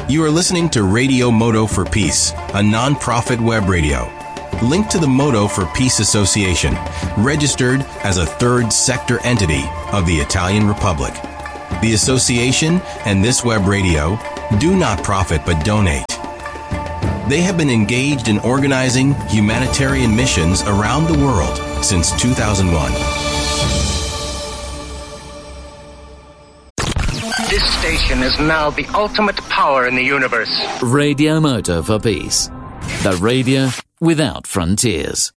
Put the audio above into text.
You are listening to Radio Moto for Peace, a non-profit web radio. Linked to the Moto for Peace Association, registered as a third sector entity of the Italian Republic. The association and this web radio do not profit but donate. They have been engaged in organizing humanitarian missions around the world since 2001. This station is now the ultimate power in the universe. Radio Moto for Peace. The radio without frontiers.